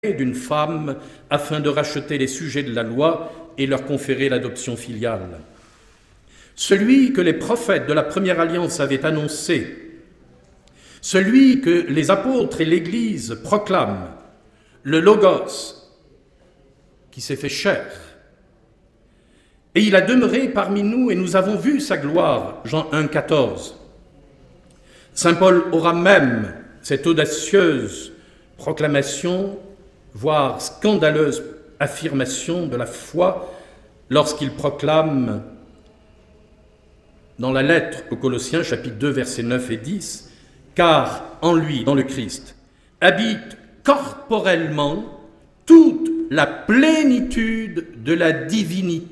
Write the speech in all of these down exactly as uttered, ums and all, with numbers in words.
d'une femme afin de racheter les sujets de la loi et leur conférer l'adoption filiale. Celui que les prophètes de la première alliance avaient annoncé, celui que les apôtres et l'Église proclament, le Logos, qui s'est fait chair. Et il a demeuré parmi nous et nous avons vu sa gloire, Jean un, quatorze. Saint Paul aura même cette audacieuse proclamation, voire scandaleuse affirmation de la foi lorsqu'il proclame dans la lettre aux Colossiens, chapitre deux, versets neuf et dix, « Car en lui, dans le Christ, habite corporellement toute la plénitude de la divinité. »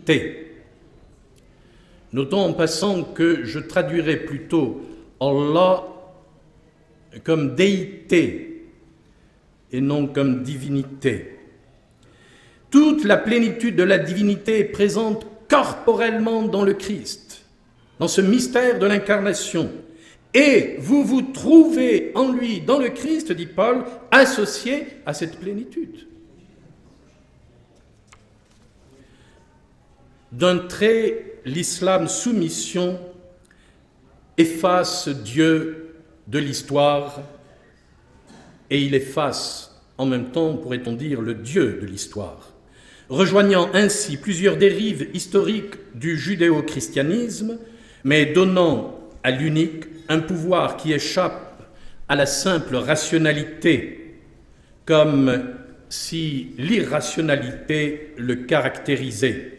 Notons en passant que je traduirais plutôt Allah comme déité et non comme divinité. Toute la plénitude de la divinité est présente corporellement dans le Christ, dans ce mystère de l'incarnation. Et vous vous trouvez en lui, dans le Christ, dit Paul, associé à cette plénitude. D'un trait, l'islam soumission efface Dieu de l'histoire et il efface en même temps, pourrait-on dire, le Dieu de l'histoire, rejoignant ainsi plusieurs dérives historiques du judéo-christianisme, mais donnant à l'unique un pouvoir qui échappe à la simple rationalité, comme si l'irrationalité le caractérisait.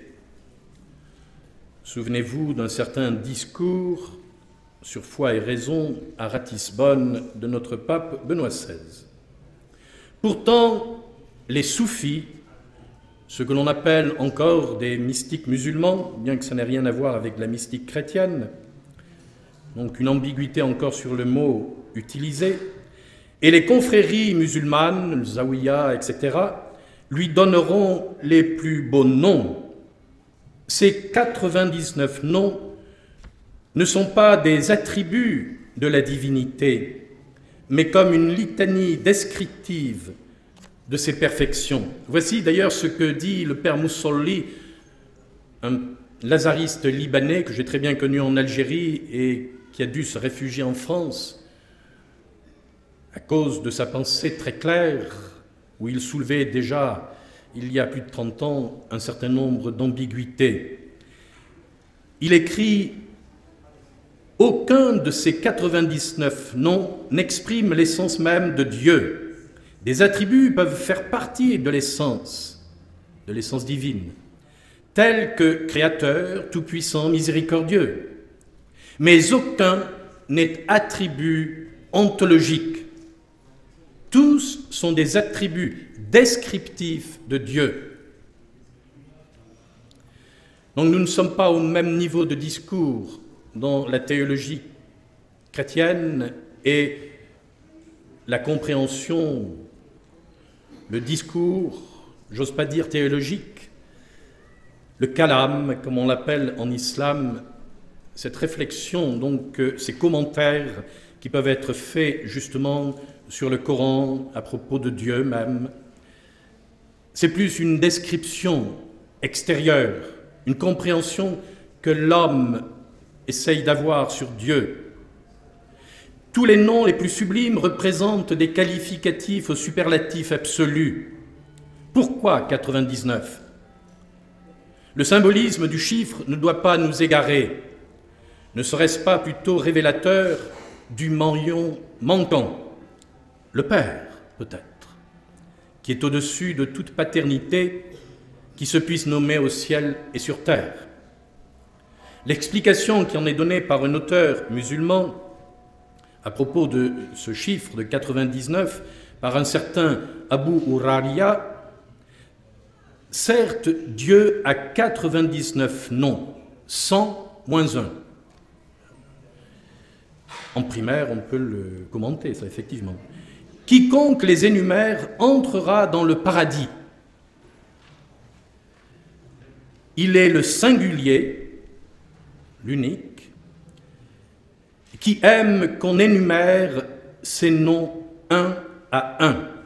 Souvenez-vous d'un certain discours sur foi et raison à Ratisbonne de notre pape Benoît seize. Pourtant, les soufis, ce que l'on appelle encore des mystiques musulmans, bien que ça n'ait rien à voir avec la mystique chrétienne, donc une ambiguïté encore sur le mot utilisé, et les confréries musulmanes, le Zawiya, et cetera, lui donneront les plus beaux noms. Ces quatre-vingt-dix-neuf noms ne sont pas des attributs de la divinité, mais comme une litanie descriptive de ses perfections. Voici d'ailleurs ce que dit le père Moussolli, un lazariste libanais que j'ai très bien connu en Algérie et qui a dû se réfugier en France à cause de sa pensée très claire, où il soulevait déjà, il y a plus de trente ans, un certain nombre d'ambiguïtés. Il écrit « Aucun de ces quatre-vingt-dix-neuf noms n'exprime l'essence même de Dieu. Des attributs peuvent faire partie de l'essence, de l'essence divine, tels que créateur, tout-puissant, miséricordieux. Mais aucun n'est attribut ontologique. Tous sont des attributs descriptifs de Dieu. » Donc nous ne sommes pas au même niveau de discours dans la théologie chrétienne et la compréhension, le discours, j'ose pas dire théologique, le kalam, comme on l'appelle en islam, cette réflexion, donc ces commentaires qui peuvent être faits justement sur le Coran, à propos de Dieu même. C'est plus une description extérieure, une compréhension que l'homme essaye d'avoir sur Dieu. Tous les noms les plus sublimes représentent des qualificatifs au superlatif absolu. Pourquoi quatre-vingt-dix-neuf ? Le symbolisme du chiffre ne doit pas nous égarer. Ne serait-ce pas plutôt révélateur du maillon manquant ? Le Père, peut-être, qui est au-dessus de toute paternité qui se puisse nommer au ciel et sur terre. L'explication qui en est donnée par un auteur musulman à propos de ce chiffre de quatre-vingt-dix-neuf par un certain Abu Huraira, certes, Dieu a quatre-vingt-dix-neuf noms, cent moins un. En primaire, on peut le commenter, ça, effectivement. Quiconque les énumère entrera dans le paradis. Il est le singulier, l'unique, qui aime qu'on énumère ses noms un à un.